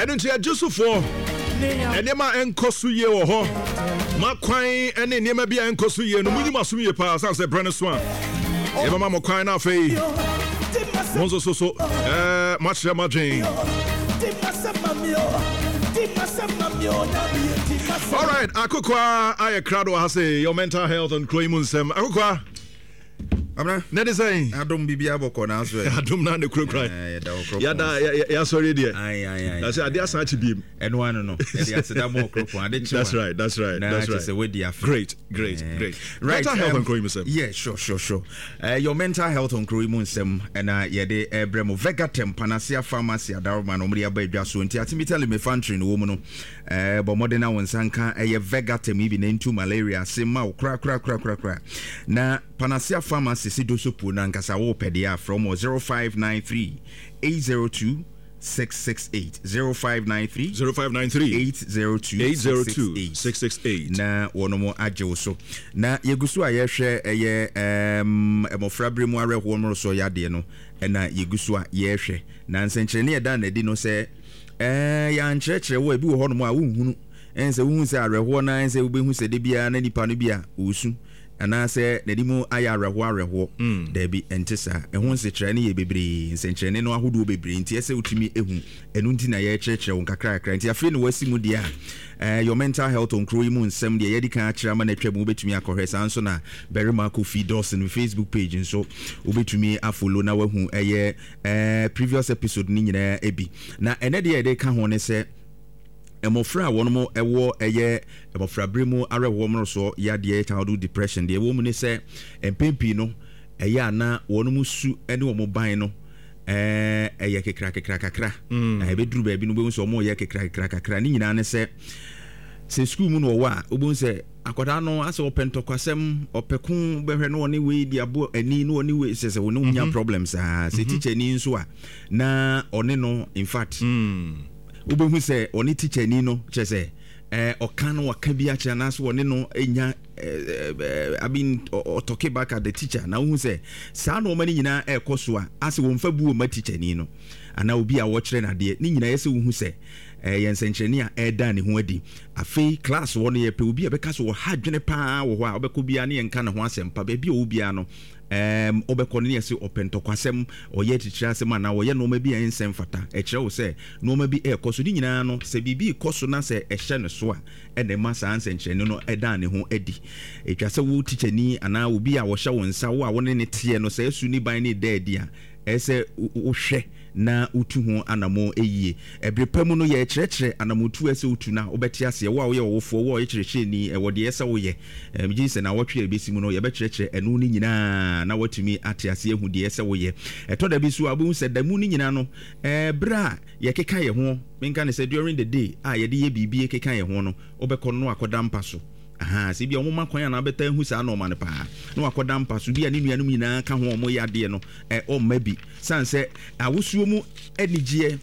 don't see a Josephor. And Emma and Kosuye or Ho. Maquine and then Emma be and Kosuye. No Masuye pass as a brand swan. Emma Mamma crying out for Monzo so much Jane. All right, Akukwa, I crowd has your mental health and Kroimunsem. Akukwa. Net is saying, I don't be able to answer. I don't know the crook cry. Yeah, sorry, dear. I said, I dare such a beam. And one, no, that's right. That's right. Great. Right, mental health on Kroimunsem. Yeah, sure. Your mental health on Kroimunsem and the Bremo Vegatem, Panacea Pharmacy, Darman, Omria Baby, so until me telling me function woman, but Modena and Sanka, a Vegatem, even into malaria, Sima, crack. Now, Panacea Pharmacy. Sidosupu Nankasa Wopedia from 0593 802 668 0593 802 668 na wono mo agye so na yegusu a ye hwe emofrabre mu areho mo so yade no na yegusu a ye hwe na nsenkyere ne da na di no se ya nkyerɛkyerɛ wo bi wo ho no mo a wohunu ense wohu se areho na ense wo behu se de bia na nipa no bia osu ana se nedimu aya areho debi entesa ehun nsekyerɛ ne ye bebre nsekyerɛ ne no ahodo bebre nti ese utumi ehu enu nti na ye kyerɛkyerɛ won kakra nti afei no wasimu dia your mental health on Kroimu nsɛm de yedi kan akyerɛ ma na twɛ mu betumi akɔhwɛ sanso na Berima Kofi Dawson Facebook page nso obetumi afollow na wahu previous episode ni nyina ebi na ene de yede ka ho ne se emofra wono ewo emofra bremu arewo mo so ya de childhood depression de wo mu ne se empempi no ana wono mu su ene wo mo ban no kekra ebeduru ba bi no be so mo kekra ni nyina ne se school mu no wa obun se akoda no ase opentokwasem opekun behwe no ne we di abo ani no ne we se wo no nya problems se teacher ni nso a na one no in fact ubehu se oni teacher ni no chese okano waka bi a kira na so one no enya I mean talking back at the teacher na hu se sa no mani nyina ekoso a ase wo mfa bu o ma teacher ni no ana obi a wo kire na de ni nyina yese hu se yensenkyereni a eda ne ho adi afei class wo no ye pe obi a beka so wo hadwene pa wo ho a obekọ bia ne yenka ne ho asempa ba bia obi a no obekọ ne yese opentokwasem oye teacher asem ana wo ye no ma bia ensem fata ekire wo se no ma bi ekoso di nyina no se bibi ikoso na se ehye ne so a ene ma sa ansenkyereni no eda ne ho adi etwa se wo teacher ni ana obi a wo hye wo nsa wo a wo ne tie no se esu ni ban ne deadi a ese wo hwe na utu ho anamo eyie ebrepam no ye kyerɛkyerɛ anamotu ese utu na obeti ase wo a wo ye wofo wo ye kyerɛkyerɛ ni wode ese wo ye mjinse na wotwe ebesimu no ye be kyerɛkyerɛ enu ni nyina na watumi ate ase ehu de ese wo ye etoda bi so abu se damu ni nyina no bra ye keka ye ho menka ne se during the day ye de ye bibie keka ye ho no obekɔ no akoda mpa so se bia omuma kwan na beta hu sa no ma ne pa no akoda mpa so bia ne nuanum nyina ka ho omo yade no o ma bi sanse awosuo mu anigye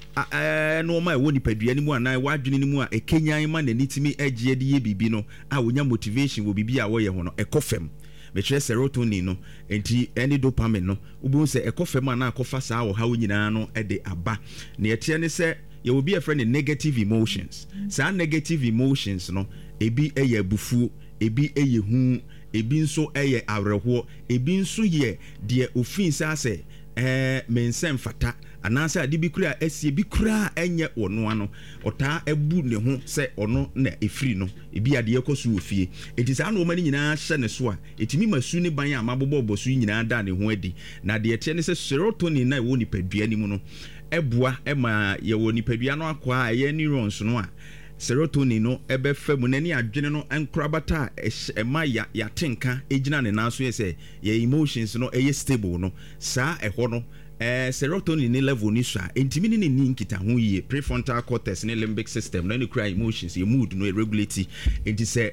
no ma ewo nipadua ni mu ana wadwene ni mu a ekenyan ma nanitimi agye de ye bibi no a wonya motivation wo bibi a wo ye ho no ekofem metre serotonin no enti any dopamine no ubu se ekofem ana akofa sa wo ha nyina no de aba na yete ne se ye will be a friend in negative emotions. Some negative emotions, no, ebi eye bufu, ebi eye hu, ebi nso eye areho, ebi nso ye de offense ase mensem fata anase ade bi kura esie bi kura enye ono ano ota ebu ne ho se ono na efiri no ebi ade ekoso ofie enti sa na o mani nyina hye ne so a etimi masu ne ban a mabobo bosu nyina da ne ho adi na de ete ne se serotonin na wo nipadua ni mu no ebua ema ye wo nipadua no akwa ye neurons no a serotonin no ebe famu nani adwene no enkrabata ema ya tenka ejina ne naso ye se ye emotions no eye stable no sa eho no serotonin ni level ni so entimi ni nkita ho yie prefrontal cortex ne limbic system no ni cry emotions your mood no regulate enti se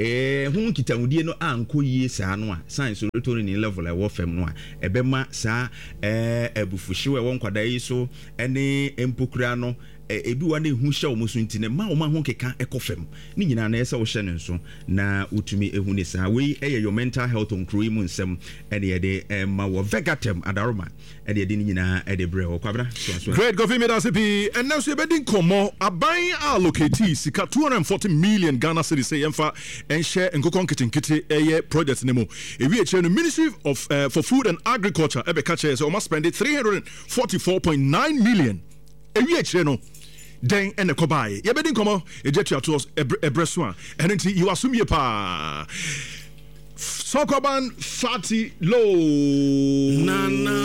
hu kitawudie no anko yie saa no a science serotonin ni level e wo fam no a ebema saa ebufuhye we won kwada yi so ene empokura no ebi wa na ehu hye o muso ntine ma o ma ho keka ekofem ni nyina na ese wo hye ne nso na utumi ehu ne sa we your mental health on crew mu nsem ene ye de ma wo vegatem adaroma ene ye de ni nyina e de bre wo kwabra so great coffee me that CP and now so be din komo aban allocate sika 240 million Ghana cedis say emfa en share nkokon kitinkiti eye project ne mo ewi e chere no Ministry of for Food and Agriculture ebe ka chere so almost spend 344.9 million ewi e chere no den ene kobaye ye be din komo ejetu atos ebreso a ene nti you assume ye pa Sokoban Fati Low Nana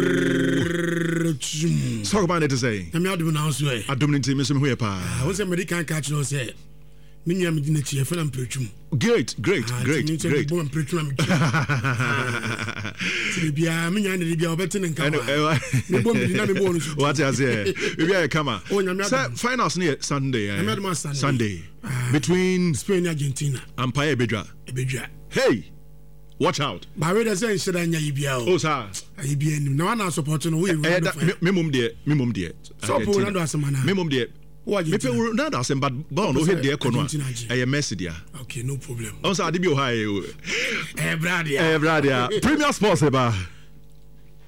Sokoban it is say I'm out of house way. I don't need to miss him here pa. I was a medical catch no say. Minya me dina tie fa na mpretwum. Great. Bo mpretwum. Bia minya na bia obete ne nka. Me bo me dina me bo no. What you say? We are come. Finals near Sunday. Sunday. Between Spain and Argentina. Empire Bedra. Hey. Watch out. Ba we dey say shira nya yibia o. Oh sir. Yibia nim. Na wana support no we. Memum there. So po na do asema na. Memum there. Me pe na do asem but born o head there kono. Eh Messi dia. Okay, no problem. On sa ade bi o high. Bradia. Premier Sports eba.